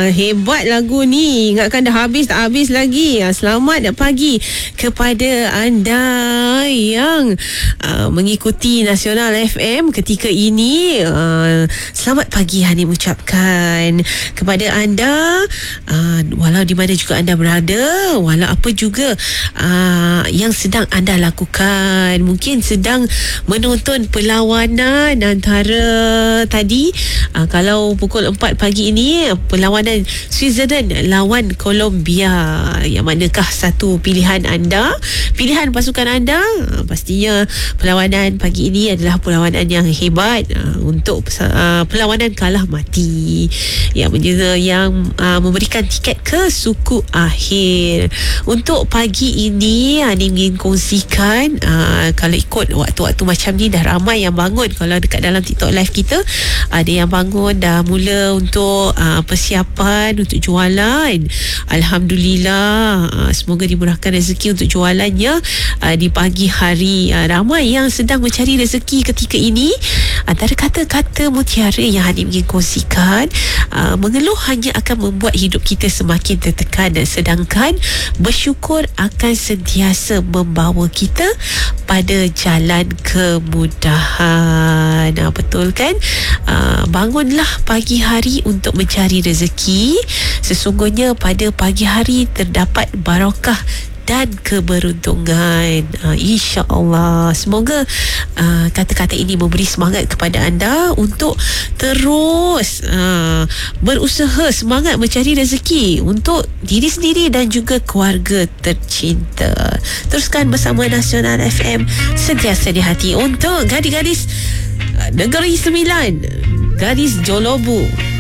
Hebat lagu ni. Ingatkan dah habis, tak habis lagi. Selamat pagi kepada anda yang mengikuti Nasional FM ketika ini. Selamat pagi Hani ucapkan kepada anda, walau di mana juga anda berada, walau apa juga yang sedang anda lakukan. Mungkin sedang menonton perlawanan antara tadi, kalau pukul 4 pagi ini, perlawanan Switzerland lawan Colombia. Yang manakah satu pilihan anda, pilihan pasukan anda? Pastinya perlawanan pagi ini adalah perlawanan yang hebat, untuk perlawanan kalah mati, yang memberikan tiket ke suku akhir. Untuk pagi ini Hani ingin kongsikan, kalau ikut waktu-waktu macam ni dah ramai yang bangun. Kalau dekat dalam TikTok live kita, ada yang bangun dah mula untuk persiapan untuk jualan. Alhamdulillah, semoga dimurahkan rezeki untuk jualannya di pagi hari. Ramai yang sedang mencari rezeki ketika ini. Antara kata-kata mutiara yang Hani ingin kongsikan, mengeluh hanya akan membuat hidup kita semakin tertekan, sedangkan bersyukur akan sentiasa membawa kita pada jalan kemudahan. Betul kan? Bangunlah pagi hari untuk mencari rezeki. Sesungguhnya pada pagi hari terdapat barakah dan keberuntungan, insya-Allah. Semoga kata-kata ini memberi semangat kepada anda untuk terus berusaha, semangat mencari rezeki untuk diri sendiri dan juga keluarga tercinta. Teruskan bersama Nasional FM, sentiasa di hati. Untuk gadis-gadis Negeri Sembilan, gadis Jolobu,